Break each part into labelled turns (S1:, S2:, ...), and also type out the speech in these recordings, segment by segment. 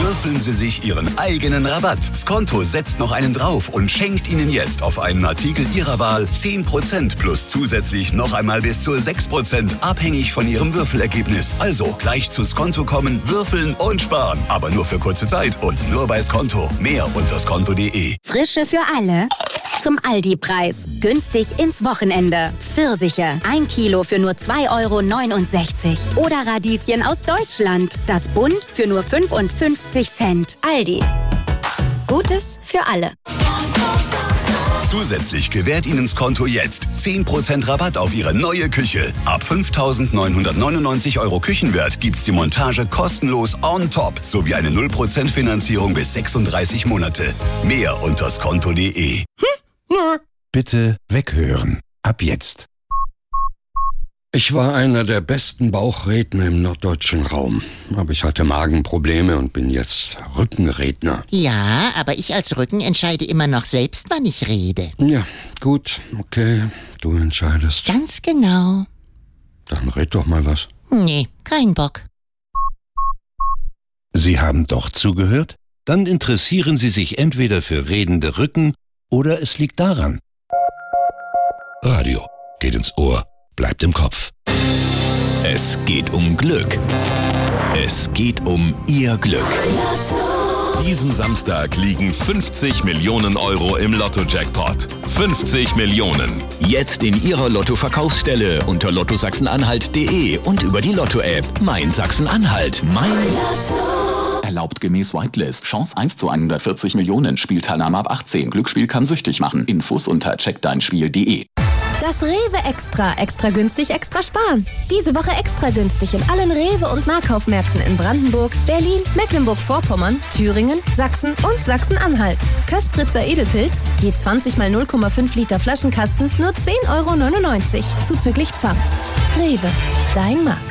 S1: würfeln Sie sich Ihren eigenen Rabatt. Skonto setzt noch einen drauf und schenkt Ihnen jetzt auf einen Artikel Ihrer Wahl 10% plus zusätzlich noch einmal bis zu 6%, abhängig von Ihrem Würfelergebnis. Also gleich zu Skonto kommen, würfeln und sparen. Aber nur für kurze Zeit und nur bei Skonto. Mehr unter skonto.de.
S2: Frische für alle. Zum Aldi-Preis. Günstig ins Wochenende. Pfirsiche. 1 Kilo für nur 2,69 € Oder Radieschen aus Deutschland. Das Bund für nur 55 Cent. Aldi. Gutes für alle.
S1: Zusätzlich gewährt Ihnen Skonto jetzt 10% Rabatt auf Ihre neue Küche. Ab 5.999 € Küchenwert gibt's die Montage kostenlos on top sowie eine 0% Finanzierung bis 36 Monate. Mehr unter skonto.de.
S3: Bitte weghören. Ab jetzt.
S4: Ich war einer der besten Bauchredner im norddeutschen Raum. Aber ich hatte Magenprobleme und bin jetzt Rückenredner.
S5: Ja, aber ich als Rücken entscheide immer noch selbst, wann ich rede.
S4: Ja, gut, okay, du entscheidest.
S5: Ganz genau.
S4: Dann red doch mal was.
S5: Nee, kein Bock.
S3: Sie haben doch zugehört? Dann interessieren Sie sich entweder für redende Rücken oder es liegt daran. Radio geht ins Ohr, bleibt im Kopf.
S6: Es geht um Glück. Es geht um Ihr Glück. Diesen Samstag liegen 50 Millionen € im Lotto-Jackpot. 50 Millionen. Jetzt in Ihrer Lotto-Verkaufsstelle unter lottosachsen-anhalt.de und über die Lotto-App. Mein Sachsen-Anhalt. Mein Lotto.
S7: Erlaubt gemäß Whitelist. Chance 1 zu 140 Millionen. Spielteilnahme ab 18. Glücksspiel kann süchtig machen. Infos unter checkdeinspiel.de.
S8: Das Rewe Extra. Extra günstig, extra sparen. Diese Woche extra günstig in allen Rewe- und Nahkaufmärkten in Brandenburg, Berlin, Mecklenburg-Vorpommern, Thüringen, Sachsen und Sachsen-Anhalt. Köstritzer Edelpilz, je 20 mal 0,5 Liter Flaschenkasten, nur 10,99 € zuzüglich Pfand. Rewe, dein Markt.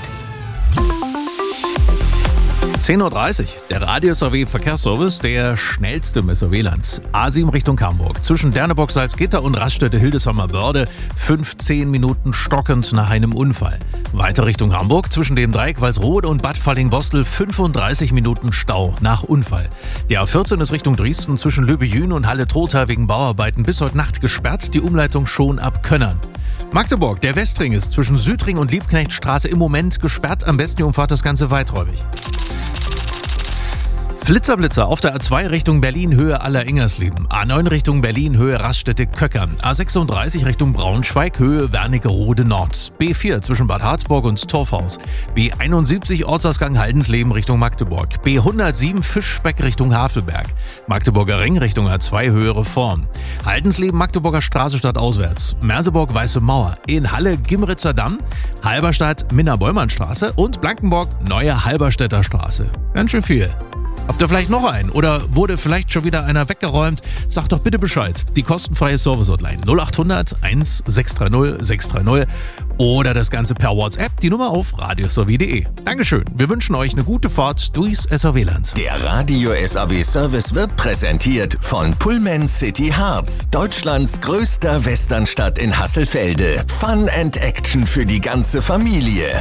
S9: 10:30 Uhr, der Radio-SAW-Verkehrsservice, der schnellste im SAW-Land. A7 Richtung Hamburg. Zwischen Derneburg, Salzgitter und Raststätte Hildesheimer Börde 15 Minuten stockend nach einem Unfall. Weiter Richtung Hamburg, zwischen dem Dreieck Walsrode und Bad Falling-Bostel 35 Minuten Stau nach Unfall. Die A14 ist Richtung Dresden zwischen Löbejün und Halle-Trotha wegen Bauarbeiten bis heute Nacht gesperrt, die Umleitung schon ab Könnern. Magdeburg, der Westring ist zwischen Südring und Liebknechtstraße im Moment gesperrt. Am besten ihr umfahrt das Ganze weiträumig. Flitzer auf der A2 Richtung Berlin Höhe Aller-Ingersleben, A9 Richtung Berlin Höhe Raststätte Köckern, A36 Richtung Braunschweig Höhe Wernigerode Nord, B4 zwischen Bad Harzburg und Torfhaus, B71 Ortsausgang Haldensleben Richtung Magdeburg, B107 Fischbeck Richtung Havelberg, Magdeburger Ring Richtung A2 Höhe Reform, Haldensleben Magdeburger Straße stadtauswärts, Merseburg Weiße Mauer, in Halle Gimritzer Damm, Halberstadt Minna-Bollmann-Straße und Blankenburg Neue Halberstädter Straße. Ganz schön viel. Habt ihr vielleicht noch einen oder wurde vielleicht schon wieder einer weggeräumt? Sagt doch bitte Bescheid. Die kostenfreie Service-Hotline 0800 1630 630 oder das Ganze per WhatsApp, die Nummer auf radiosaw.de. Dankeschön. Wir wünschen euch eine gute Fahrt durchs SAW-Land.
S6: Der Radio-SAW-Service wird präsentiert von Pullman City Harz, Deutschlands größter Westernstadt in Hasselfelde. Fun and Action für die ganze Familie.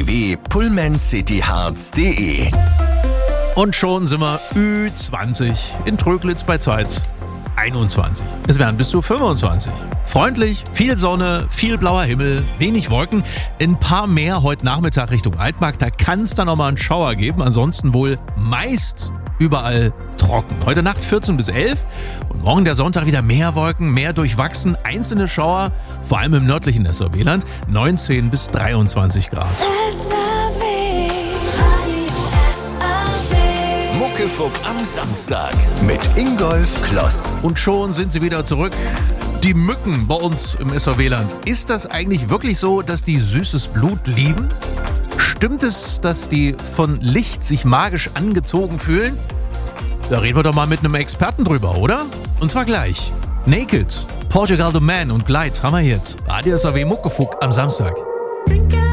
S6: www.pullmancityharz.de.
S9: Und schon sind wir Ü20 in Tröglitz bei Zeitz 21. Es werden bis zu 25. Freundlich, viel Sonne, viel blauer Himmel, wenig Wolken. Ein paar mehr heute Nachmittag Richtung Altmarkt. Da kann es dann nochmal einen Schauer geben. Ansonsten wohl meist überall trocken. Heute Nacht 14 bis 11 und morgen der Sonntag wieder mehr Wolken, mehr durchwachsen. Einzelne Schauer, vor allem im nördlichen SAW-Land, 19 bis 23 Grad.
S6: Muckefuck am Samstag mit Ingolf Kloss.
S9: Und schon sind sie wieder zurück. Die Mücken bei uns im SAW-Land. Ist das eigentlich wirklich so, dass die süßes Blut lieben? Stimmt es, dass die von Licht sich magisch angezogen fühlen? Da reden wir doch mal mit einem Experten drüber, oder? Und zwar gleich. Naked, Portugal the Man und Glide haben wir jetzt. Radio SAW Muckefuck am Samstag.